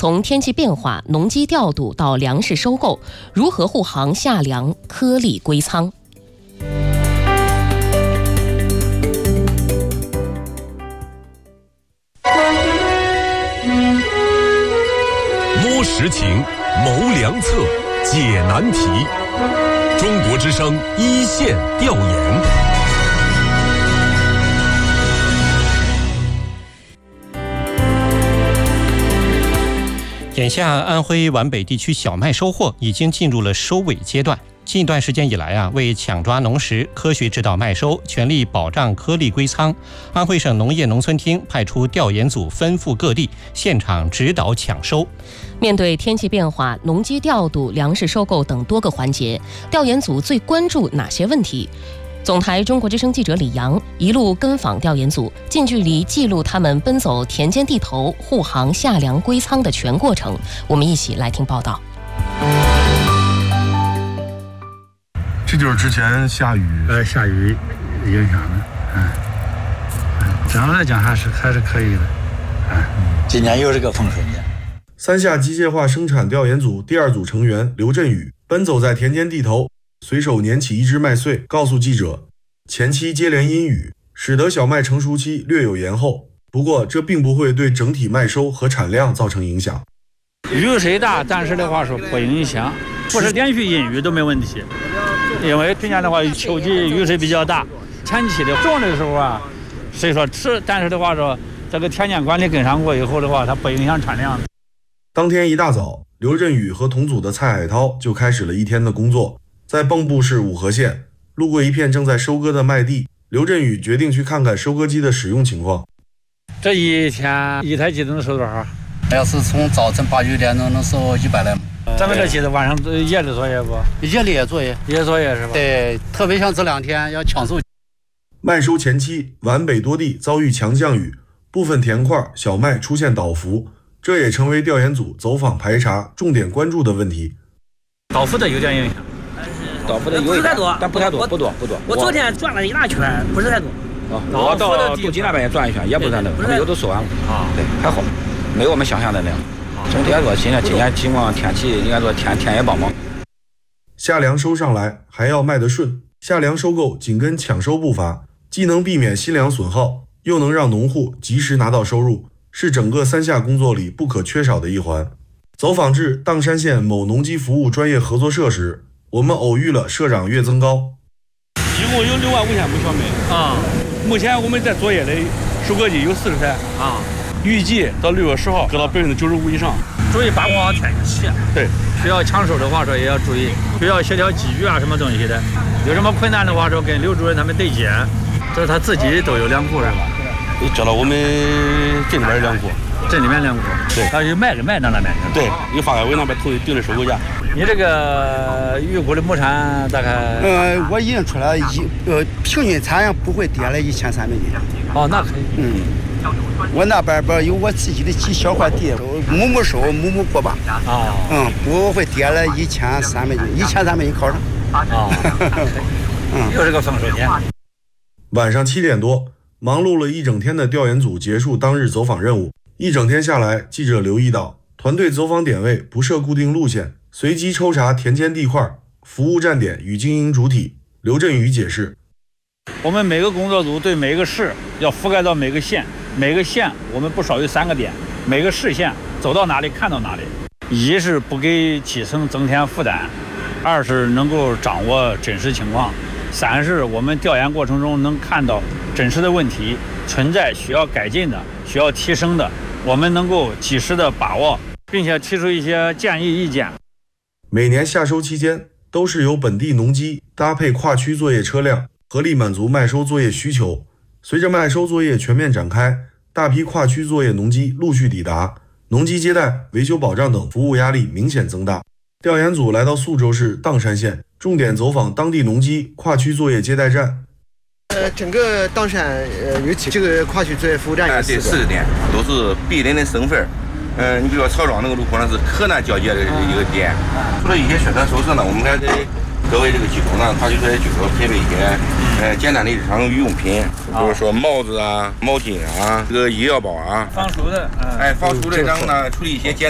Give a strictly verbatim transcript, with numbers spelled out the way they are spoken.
从天气变化、农机调度到粮食收购，如何护航夏粮颗粒归仓？ 摸实情，谋良策，解难题。中国之声一线调研。 眼下，安徽皖北地区小麦收获已经进入了收尾阶段。近一段时间以来啊，为抢抓农时、科学指导麦收、全力保障颗粒归仓，安徽省农业农村厅派出调研组奔赴各地，现场指导抢收。 面对天气变化、农机调度、粮食收购等多个环节，调研组最关注哪些问题？总台中国之声记者李阳一路跟访调研组，近距离记录他们奔走田间地头、护航夏粮归仓的全过程。我们一起来听报道。 这就是之前下雨， 呃，下雨影响的，嗯，整个来讲还是还是可以的，嗯， 今年又是个丰收年。 三下机械化生产调研组第二组成员刘振宇奔走在田间地头，随手捻起一只麦穗，告诉记者，前期接连阴雨，使得小麦成熟期略有延后，不过这并不会对整体麦收和产量造成影响。 雨水大，但是的话说不影响，不是连续阴雨都没问题。因为去年的话，秋季雨水比较大，前期的种的时候啊，虽说迟，但是的话说，这个田间管理跟上过以后的话，它不影响产量。 当天一大早，刘振宇和同组的蔡海涛就开始了一天的工作。在蚌埠市五河县，路过一片正在收割的麦地，刘振宇决定去看看收割机的使用情况。 这一天一台机子能收多少？ 要是从早晨八九点钟能收一百来亩。 咱们这机子晚上夜里作业不？ 夜里也作业， 夜作业是吧？ 对，特别像这两天要抢收。 麦收前期，皖北多地遭遇强降雨，部分田块小麦出现倒伏，这也成为调研组走访排查重点关注的问题。 倒伏的有点影响， 倒伏的有一点，但不太多，不多不多。 我昨天转了一大圈，不是太多。 哦，我到杜金那边也转一圈，也不是太多，我们有都收完了。啊，对，还好，没有我们想象的那样。整体来说，现在今年情况天气应该说天天也帮忙。 夏粮收上来还要卖得顺，夏粮收购紧跟抢收步伐，既能避免新粮损耗，又能让农户及时拿到收入，是整个三夏工作里不可缺少的一环。走访至砀山县某农机服务专业合作社时，我们偶遇了社长岳增高。 一共有六万五千亩小麦啊，目前我们在作业的收割机有四十台啊。预计到六月十号割到百分之九十五以上。 注意把握天气。 对， 需要抢收的话说也要注意，需要协调机具啊什么东西的。有什么困难的话说跟刘主任他们对接，这是他自己都有粮库是吧？ 你交到我们镇里边的粮库， 镇里面粮库。 对， 他就卖给卖到那边去。 对，有发改委那边投定的收购价。 你这个预估的亩产大概？ 呃，我已经出来一呃平均产量不会跌了一千三百斤。 哦，那可以。 嗯。我那边边有我自己的几小块地，亩亩收，亩亩过吧。啊，嗯，不会跌了一千三百斤，一千三百斤靠上。 啊，嗯，又是个丰收年。 晚上七点多，忙碌了一整天的调研组结束当日走访任务。一整天下来，记者留意到，团队走访点位不设固定路线，随机抽查田间地块、服务站点与经营主体。刘振宇解释， 我们每个工作组对每个市要覆盖到每个县。每个县我们不少于三个点，每个市县走到哪里看到哪里。一是不给基层增添负担，二是能够掌握真实情况，三是我们调研过程中能看到真实的问题，存在需要改进的、需要提升的，我们能够及时的把握，并且提出一些建议意见。 每年夏收期间，都是由本地农机搭配跨区作业车辆，合力满足麦收作业需求。随着麦收作业全面展开，大批跨区作业农机陆续抵达，农机接待、维修保障等服务压力明显增大。调研组来到宿州市砀山县，重点走访当地农机跨区作业接待站。 呃，整个砀山呃有几个跨区作业服务站有四个， 对，四个点都是必领的省份。嗯、呃，你比如说曹庄那个路口呢是河南交界的一个点。除了一些宣传手势呢，我们还给各位这个机构呢，跨区作业机构配备一些呃简单的日常用品，比如说帽子啊、毛巾啊、这个医药包啊， 防暑的， 哎，防暑的，然后呢处理一些简。